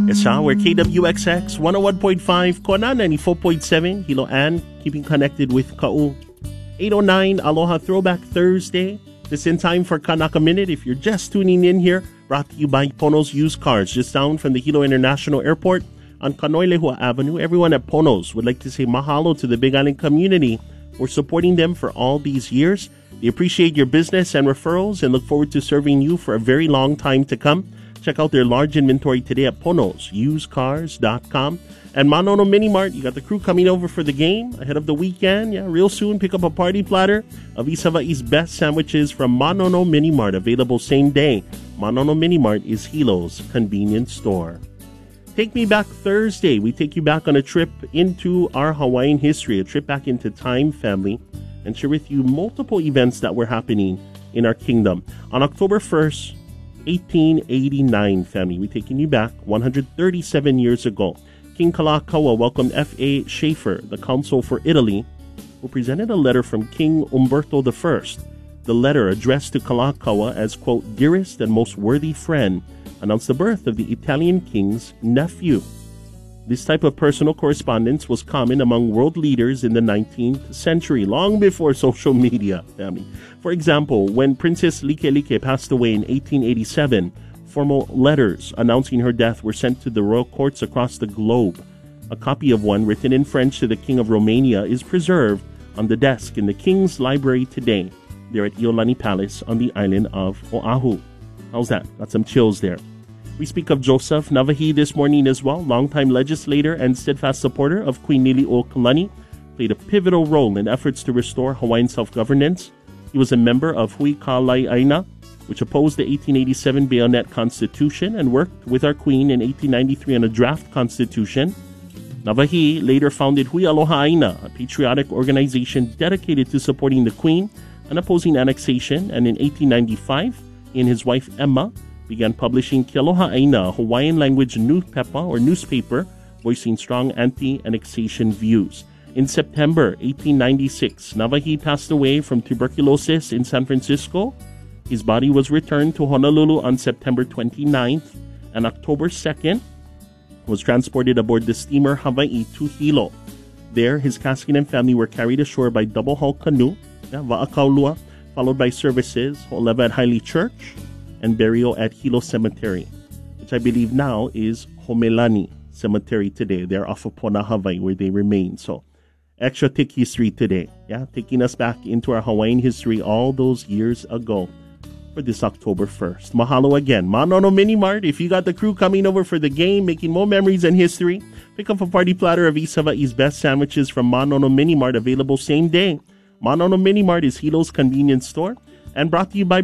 Esa, we're KWXX 101.5, Kona 94.7, Hilo Ann, keeping connected with Ka'u. 8:09, Aloha Throwback Thursday. This in time for Kanaka Minute. If you're just tuning in here, brought to you by Pono's Used Cars, just down from the Hilo International Airport on Kanoilehua Avenue. Everyone at Pono's would like to say mahalo to the Big Island community for supporting them for all these years. They appreciate your business and referrals and look forward to serving you for a very long time to come. Check out their large inventory today at ponosusedcars.com. And Manono Mini Mart, you got the crew coming over for the game ahead of the weekend. Yeah, real soon, pick up a party platter of East Hawaii's best sandwiches from Manono Mini Mart, available same day. Manono Mini Mart is Hilo's convenience store. Take Me Back Thursday. We take you back on a trip into our Hawaiian history, a trip back into time, family, and share with you multiple events that were happening in our kingdom. On October 1st, 1889, family, we're taking you back 137 years ago. King Kalakaua welcomed F.A. Schaefer, the consul for Italy, who presented a letter from King Umberto I. The letter, addressed to Kalakaua as, quote, dearest and most worthy friend, announced the birth of the Italian king's nephew. This type of personal correspondence was common among world leaders in the 19th century, long before social media, family. For example, when Princess Likelike passed away in 1887, formal letters announcing her death were sent to the royal courts across the globe. A copy of one written in French to the King of Romania is preserved on the desk in the King's Library today. They're at Iolani Palace on the island of Oahu. How's that? Got some chills there. We speak of Joseph Navahi this morning as well, longtime legislator and steadfast supporter of Queen Liliuokalani, played a pivotal role in efforts to restore Hawaiian self-governance. He was a member of Hui Ka Lai'aina, which opposed the 1887 Bayonet Constitution and worked with our Queen in 1893 on a draft constitution. Navahi later founded Hui Aloha Aina, a patriotic organization dedicated to supporting the Queen and opposing annexation, and in 1895, he and his wife Emma began publishing Ke Aloha Aina, a Hawaiian language newspaper voicing strong anti-annexation views. In September 1896, Navahi passed away from tuberculosis in San Francisco. His body was returned to Honolulu on September 29th, and October 2nd was transported aboard the steamer Hawaii to Hilo. There, his casket and family were carried ashore by double-hull canoe, Va'akaulua, followed by services, Ho'oleva at Hailey Church, and burial at Hilo Cemetery, which I believe now is Homelani Cemetery today. They're off of Pona, Hawaii, where they remain. So, extra thick history today. Yeah, taking us back into our Hawaiian history all those years ago for this October 1st. Mahalo again. Manono Mini Mart. If you got the crew coming over for the game, making more memories and history, pick up a party platter of East Hawaii's best sandwiches from Manono Mini Mart, available same day. Manono Mini Mart is Hilo's convenience store and brought to you by